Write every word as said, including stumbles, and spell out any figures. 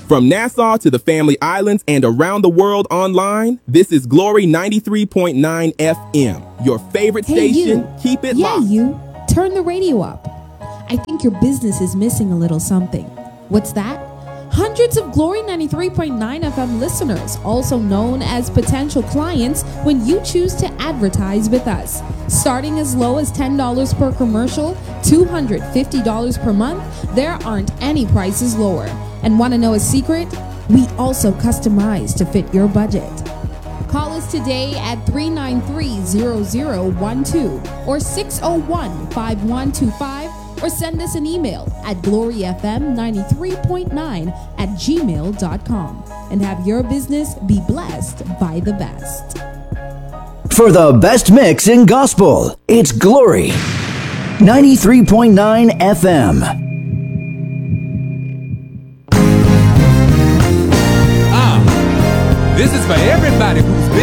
From Nassau to the Family Islands and around the world online, this is Glory ninety-three point nine F M. Your favorite Hey, station. you. Keep it Yeah, locked. you. Turn the radio up. I think your business is missing a little something. What's that? Hundreds of Glory ninety-three point nine F M listeners, also known as potential clients, when you choose to advertise with us. Starting as low as ten dollars per commercial, two hundred fifty dollars per month, there aren't any prices lower. And want to know a secret? We also customize to fit your budget. Call us today at three nine three, zero zero one two or six oh one, five one two five, or send us an email at glory f m ninety-three point nine at gmail dot com, and have your business be blessed by the best. For the best mix in gospel, it's Glory ninety-three point nine F M. Ah, this is for everybody who's been